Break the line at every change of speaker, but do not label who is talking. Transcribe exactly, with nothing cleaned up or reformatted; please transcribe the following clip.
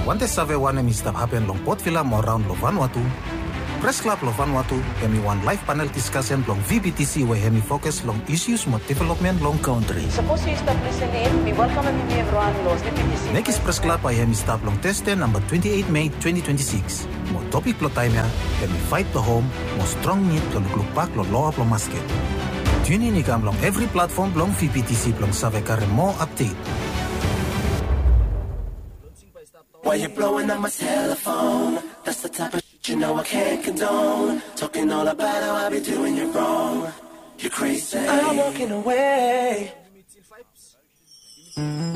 want to save one mistap happen long Port Vila mo around lo Vanuatu. Press Club lo Vanuatu hemi one live panel discussion long V B T C where hemi focus long issues mo development long country.
Suppose you stop listening, we welcome everyone lo V B T C.
Next Press Club ay hemi stop long test number twenty-eight May twenty twenty-six. Mo topic lo time ya hemi fight to home, mo strong need lo lukpak lo low up lo masket. Tune in ikam long every platform long V B T C long save kare mo update.
Why you blowing up my telephone? That's the type of shit you know I can't condone. Talking all about how I be doing you wrong. You're crazy. I'm walking away.